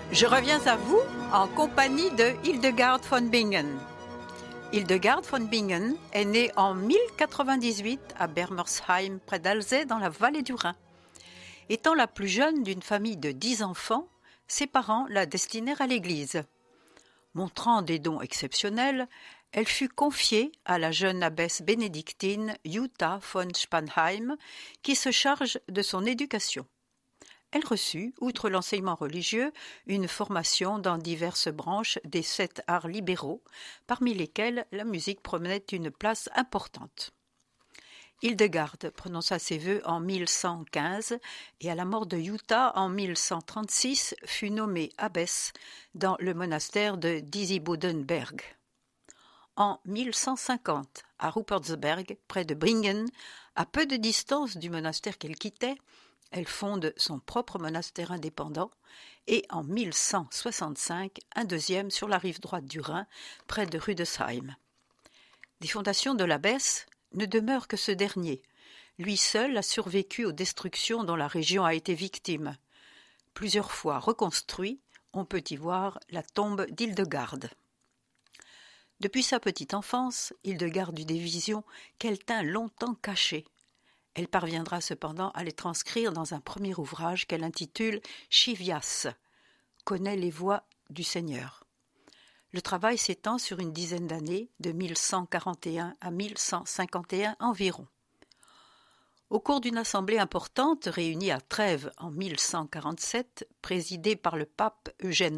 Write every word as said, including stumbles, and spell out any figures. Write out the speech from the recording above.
Je reviens à vous en compagnie de Hildegard von Bingen. Hildegard von Bingen est née en mille quatre-vingt-dix-huit à Bermersheim, près d'Alzey, dans la vallée du Rhin. Étant la plus jeune d'une famille de dix enfants, ses parents la destinèrent à l'Église. Montrant des dons exceptionnels, elle fut confiée à la jeune abbesse bénédictine Jutta von Spanheim, qui se charge de son éducation. Elle reçut, outre l'enseignement religieux, une formation dans diverses branches des sept arts libéraux, parmi lesquels la musique prenait une place importante. Hildegard prononça ses vœux en mille cent quinze et à la mort de Jutta en mille cent trente-six fut nommée abbesse dans le monastère de Disibodenberg. En mille cent cinquante, à Rupertsberg, près de Bringen, à peu de distance du monastère qu'elle quittait, elle fonde son propre monastère indépendant et en mille cent soixante-cinq, un deuxième sur la rive droite du Rhin, près de Rüdesheim. Des fondations de l'abbesse ne demeure que ce dernier. Lui seul a survécu aux destructions dont la région a été victime. Plusieurs fois reconstruit, on peut y voir la tombe d'Hildegard. Depuis sa petite enfance, Hildegard eut des visions qu'elle tint longtemps cachées. Elle parviendra cependant à les transcrire dans un premier ouvrage qu'elle intitule « Chivias », connaît les voix du Seigneur. Le travail s'étend sur une dizaine d'années, de mille cent quarante et un à mille cent cinquante et un environ. Au cours d'une assemblée importante réunie à Trèves en mille cent quarante-sept, présidée par le pape Eugène